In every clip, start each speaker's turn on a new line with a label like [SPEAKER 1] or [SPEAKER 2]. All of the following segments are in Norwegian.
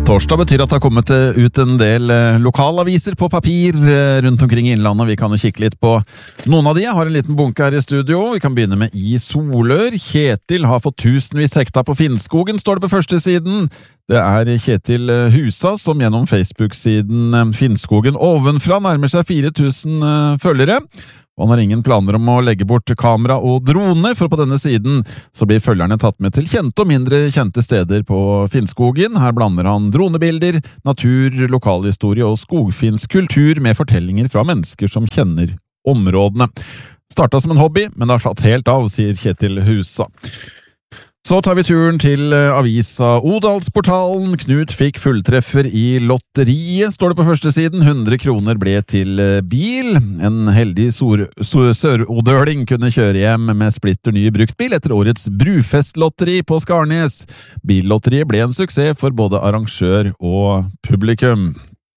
[SPEAKER 1] Torsdag betyr at det har kommet ut en del lokalaviser på papir rundt omkring i innlandet. Vi kan jo kikke litt på noen av de. Jeg har en liten bunke her i studio. Vi kan begynne med I Solør. Kjetil har fått tusenvis hektar på Finnskogen, står det på første siden. Det Kjetil Husa som gjennom Facebook-siden Finnskogen ovenfra nærmer seg 4000 følgere. Og han har ingen planer om å legge bort kamera og drone, for på denne siden så blir følgerne tatt med til kjente og mindre kjente steder på Finnskogen. Her blander han dronebilder, natur, lokalhistorie og skogfinsk kultur med fortellinger fra mennesker som kjenner områdene. Startet som en hobby, men det har tatt helt av, sier Kjetil Husa. Så tar vi turen til avisa Odalsportalen. Knut fikk fulltreffer I lotteriet, står det på første siden. 100 kroner ble til bil. En heldig sørodøling kunne kjøre hjem med splitter ny bruktbil etter årets Brufestlotteri på Skarnes. Billotteriet ble en suksess for både arrangør og publikum.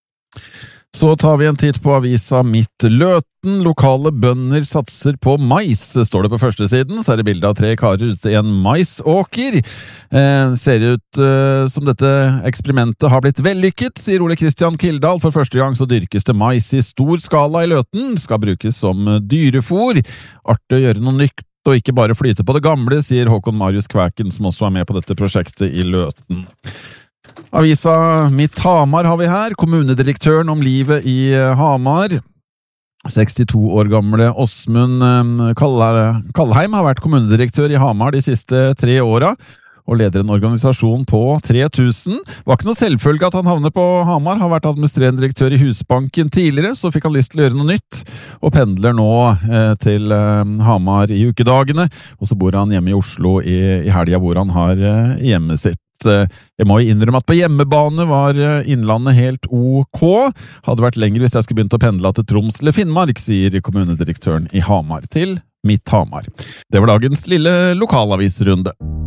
[SPEAKER 1] Så tar vi en titt på avisa Midt Løten. Lokale bønder satser på mais, står det på første siden. Så det bildet av 3 karer ute I en maisåker. Ser ut som dette eksperimentet har blitt vellykket, sier Ole Kristian Kildahl. For første gang så dyrkes det mais I stor skala I Løten. Skal brukes som dyrefôr. Artig å gjøre noe nytt og ikke bare flyte på det gamle, sier Håkon Marius Kvæken, som også med på dette prosjektet I Løten. Avisa Mitt Hamar har vi her. Kommunedirektøren om livet I Hamar. 62 år gamle Åsmund Kallheim har vært kommunedirektør I Hamar de siste 3 årene, og leder en organisasjon på 3000. Var ikke noe selvfølge at han havnet på Hamar, har vært administrerende direktør I Husbanken tidligere, så fikk han lyst til å gjøre noe nytt, og pendler nå til Hamar I ukedagene, og så bor han hjemme I Oslo I helga hvor han har hjemmet sitt. Jeg må innrømme at på hjemmebane var innlandet helt ok. Hadde vært lenger hvis jeg skulle begynt å pendle til Troms eller Finnmark, sier kommunedirektøren I Hamar til Mitt Hamar. Det var dagens lille lokalavisrunde.